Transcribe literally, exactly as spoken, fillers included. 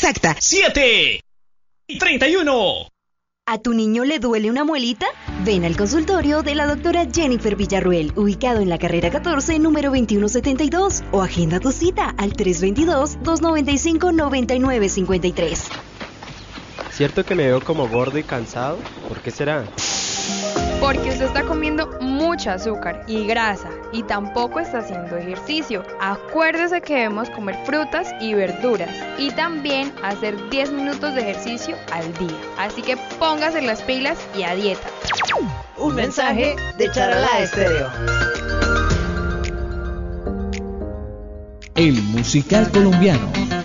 exacta. siete y treinta y uno. ¿A tu niño le duele una muelita? Ven al consultorio de la doctora Jennifer Villarruel, ubicado en la carrera catorce, número veintiuno setenta y dos, o agenda tu cita al tres dos dos, dos nueve cinco, nueve nueve cinco tres. ¿Cierto que me veo como gordo y cansado? ¿Por qué será? Porque usted está comiendo mucho azúcar y grasa y tampoco está haciendo ejercicio. Acuérdese que debemos comer frutas y verduras y también hacer diez minutos de ejercicio al día. Así que póngase las pilas y a dieta. Un mensaje de Charalá Estéreo. El musical colombiano.